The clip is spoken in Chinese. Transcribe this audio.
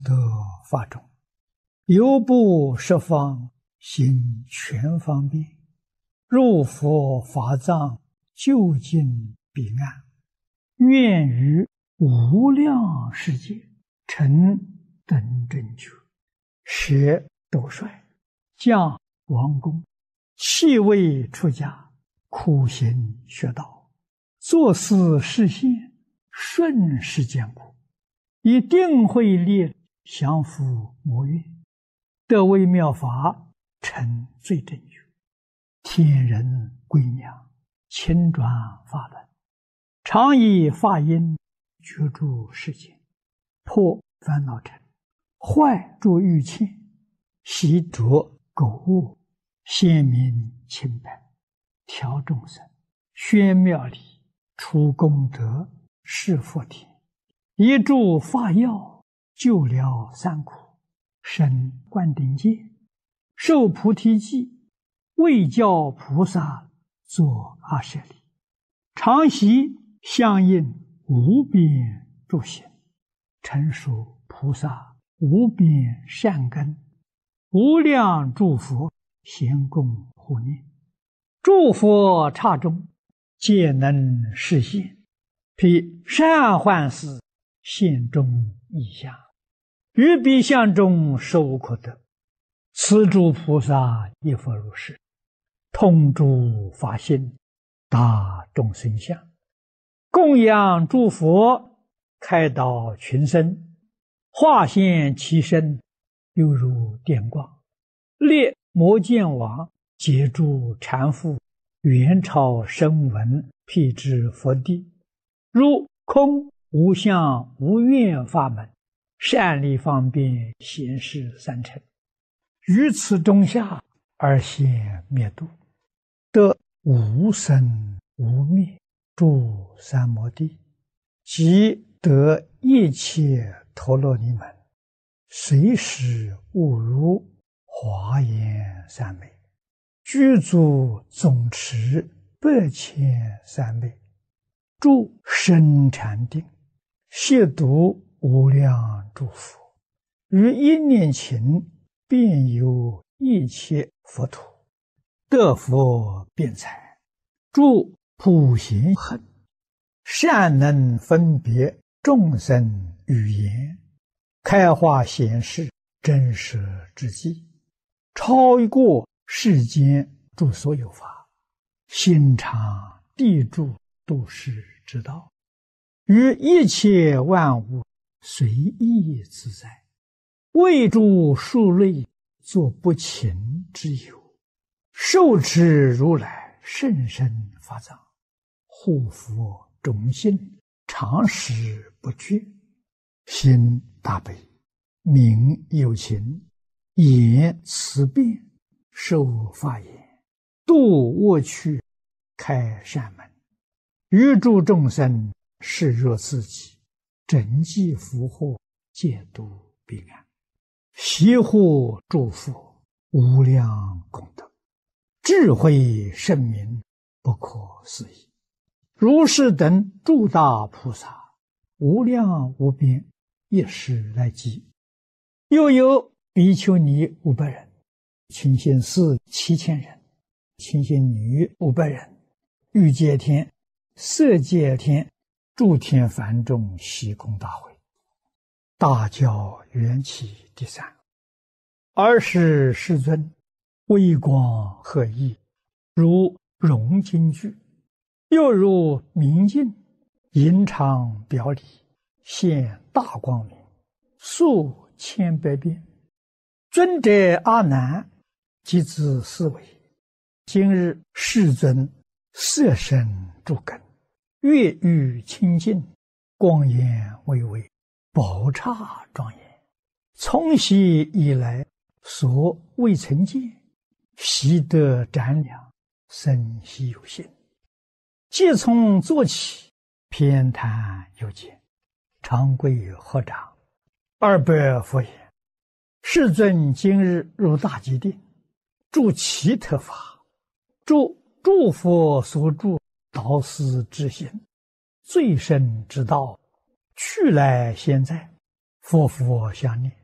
得法中，犹不十方行全方便，入佛法藏，究竟彼岸，愿于无量世界成等正觉，舍斗率，降王宫，弃位出家，苦行学道，作思示现，顺世间苦，以定慧力降伏魔怨，得微妙法，成最正觉，天人归娘，亲转法轮，常以法音觉诸世间，破烦恼尘，坏诸欲切，习着垢恶，显明清白，调众生，宣妙理，除功德，示佛田，一助法药，救了三苦，生灌顶戒，受菩提记，为教菩萨作阿舍利，常习相应无边诸行，成熟菩萨无边善根，无量诸佛咸共护念，诸佛刹中皆能示现，披善幻思，现中异相，于彼相中实无可得。此诸菩萨亦复如是，通诸法性，达众生相，供养诸佛，开导群生，化现其身，犹如电光，列摩犍王，解诸缠缚，元超声闻，辟支佛地，如空无相无愿法门，善利方便，显示三乘，于此中下而现灭度，得无生无灭诸三摩地，即得一切陀罗尼门，随时悟如华严三昧，具足总持8,300昧，住深禅定，亵渎无量诸佛，于一念頃遍游一切佛土，得佛辩才，住普贤行，善能分别众生语言，开化显示真实之际，超过世间诸所有法，心常地住度世之道，于一切万物随意自在，为诸庶类作不勤之友，受持如来甚深法藏，护佛种心，常时不绝，心大悲，名有情，言慈辩，受法言，度恶趣，开善门，于诸众生视若自己，整济福祸，戒度彼岸，习护诸佛，无量功德，智慧圣明，不可思议。如是等诸大菩萨，无量无边，一时来集。又有比丘尼500人，清心寺7000人，清心女500人，欲界天、色界天、诸天梵众悉空大会，大教缘起第3。尔时世尊微光赫熠，如融金具，又如明镜，隐常表里，现大光明，数千百遍。尊者阿难即自思维，今日世尊色身诸根，月欲清净，光颜巍巍，宝刹庄严，从昔以来所未曾见，习得瞻量，生希有心。即从坐起，偏袒右肩，长跪合掌，200佛言：世尊今日入大吉定，住其特法，住诸佛所住导师之心，最深之道，去来现在， 佛佛相念。